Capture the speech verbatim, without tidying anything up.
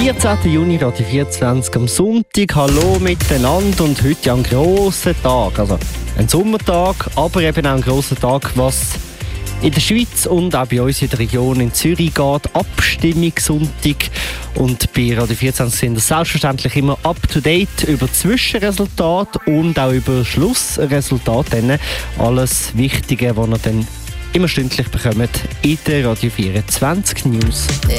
vierzehnten Juni, Radio vierundzwanzig am Sonntag. Hallo miteinander und heute ein grosser Tag. Also ein Sommertag, aber eben auch ein grosser Tag, was in der Schweiz und auch bei uns in der Region in Zürich geht. Abstimmungssonntag. Und bei Radio vierundzwanzig sind wir selbstverständlich immer up to date über Zwischenresultate und auch über Schlussresultate. Alles Wichtige, was ihr dann immer stündlich bekommt in der Radio vierundzwanzig News.